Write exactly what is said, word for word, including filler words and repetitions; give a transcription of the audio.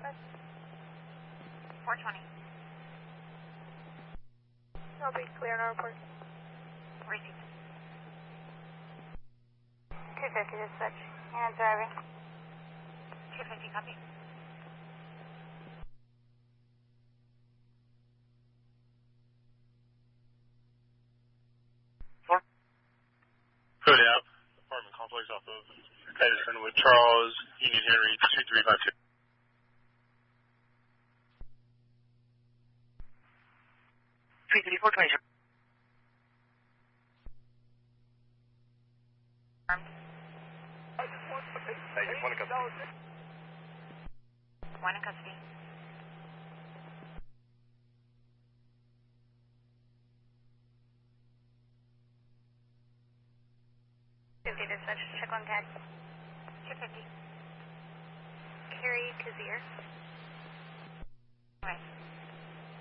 four twenty. I'll be clear on our report. Received. two fifty dispatch. Unit driving. two fifty, copy. Code out. Apartment complex off of Edison with Charles, Union Henry, two three five two. three thirty-four twenty. Hey, just one in custody. One in custody. fifty dispatch. Check on C A D. two fifty. Carrie Kazir.